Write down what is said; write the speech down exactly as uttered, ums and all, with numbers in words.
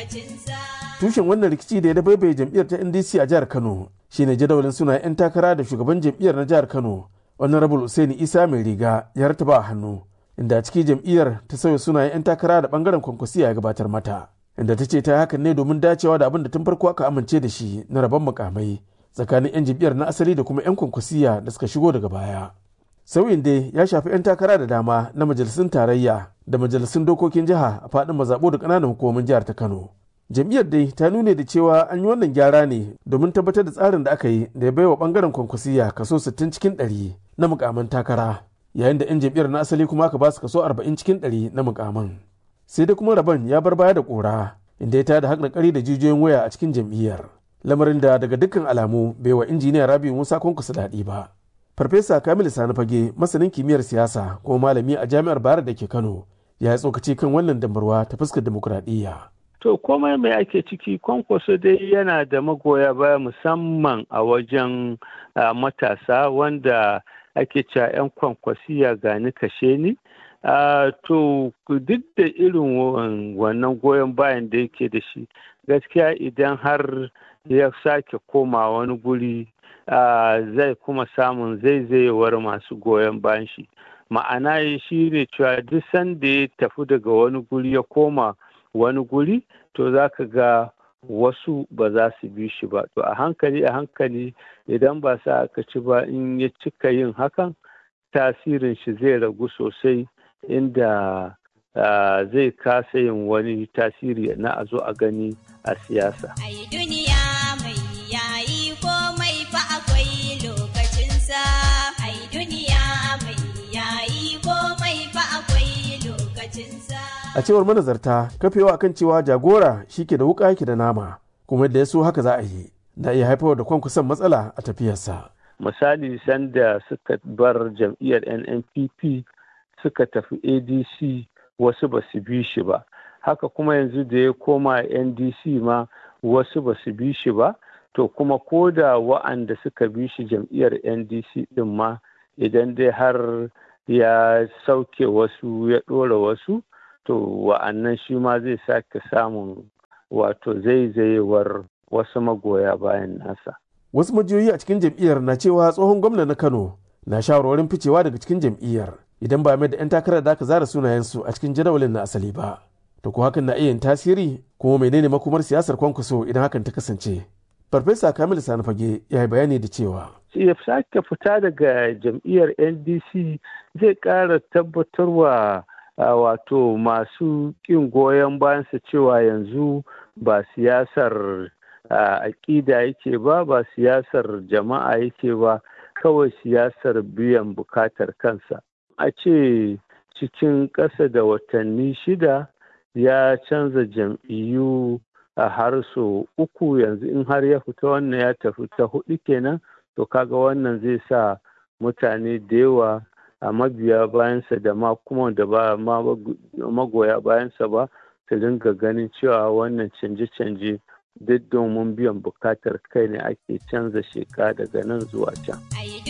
Tushen wannan rikici da ya dabaibaye jam'iyyar ta N D C a jihar Kano shine jadawalin sunayen 'yan takara da shugaban jam'iyyar na jihar Kano, Honorable Usaini Isa mai riga ya rataba a hannu, inda a ciki jam'iyyar ta sauya sunayen 'yan takara da bangaren kwankwasiya ya gabatar mata, inda ta ce ta hakan ne domin dacewa da abin da tun farko aka amince da shi na rabon mukamai tsakanin 'yan jam'iyyar na asali da kuma 'yan kwankwasiya da suka shigo daga baya. Sauyin dai ya shafi 'yan takara da dama na majalisun tarayya da majalisun dokokin jiha a faɗin mazaɓu da ƙananan hukumomin jihar ta Kano. Jam'iyyar dai ta nune da cewa an yi wannan gyara ne domin tabbatar da tsarin da aka yi da ya baiwa ɓangaren kwankwasiya kaso sittin cikin ɗari na mukaman takara, yayin da 'yan jam'iyyar na asali kuma aka ba su kaso arba'in cikin ɗari na mukaman. Sai dai kuma rabon ya bar baya da ƙura, inda ya tada haƙarƙari da jijiyoyin waya a cikin jam'iyyar, lamarin da daga dukkan alamu bai wa injiniya Rabi'u Musa Kwankwaso daɗi ba. Farfesa Kamilu Sani Fage, masanin kimiyyar siyasa kuma malami a Jami'ar Bayero da ke Kano, ya yi tsokaci kan wannan dambarwa ta fuskar dimokuraɗiyya. To komai mai ake ciki, Kwankwaso dai yana da magoya baya musamman a wajen uh, matasa wanda ake cewa 'yan kwankwasiya gani kashe ni. Uh, to duk da irin wannan goyon bayan da yake da shi, gaskiya idan har ya sake koma wani guri uh, zai kuma samun zaizayewar masu goyon bayan shi. Ma'ana shi ne cewa duk sanda ya tafi daga wani guri ya koma wani guri, to za ka ga wasu ba za su bi shi ba. To a hankali a hankali idan ba sa aka ci ba, in ya cika yin hakan, tasirin shi zai ragu sosai, inda uh, zai kasa yin wani tasiri na a zo a gani a siyasa. Ai duniya mai yayi komai fa akwai lokacinsa. Ai duniya mai yayi komai fa akwai lokacinsa. A cewar manazarta, kafewa akan cewa jagora shi ke da wuka yake da nama, kuma yadda ya so haka za a yi, na iya haifar da kwankwason matsala a tafiyarsa. Misali sanda suka bar jam'iyyar N N P P suka tafi A D C, wasu ba su bi shi ba. Haka kuma yanzu da ya koma N D C ma wasu ba su bi shi ba. To kuma ko da wa'anda suka bi shi jam'iyyar N D C din ma, idan dai har ya sauke wasu ya ɗora wasu, to wa'annan shi ma zai sake samun wato zaizayewar wasu magoya bayan nasa. Wasu majiyoyi a cikin jam'iyyar na cewa tsohon gwamna na Kano na shawarwarin ficewa daga cikin jam'iyyar idan ba mai da 'yan takarar da aka zara sunayensu a cikin jadawalin na asali ba. To ko hakan na iya yin tasiri, kuma menene makomar siyasar Kwankwaso idan hakan ta kasance? Farfesa Kamilu Sani Fage ya yi bayani da cewa ya sake fita daga jam'iyyar N D C zai ƙara tabbatarwa Uh, wato masu ƙin goyon bayansa cewa yanzu ba siyasar uh, aƙida yake ba, ba siyasar jama'a yake ba, kawai siyasar biyan bukatar kansa. A ce cikin ƙasa da watanni shida ya canza jam'iyyu a har so uku, yanzu in har ya fita wannan ya tafi ta hudu kenan, to kaga wannan zai sa mutane da yawa a mabiya bayansa da ma kuma da ba ma magoya bayansa ba su dinga ganin cewa wannan canje-canje duk domin biyan bukatar kai ne ake canza sheka daga nan zuwa can.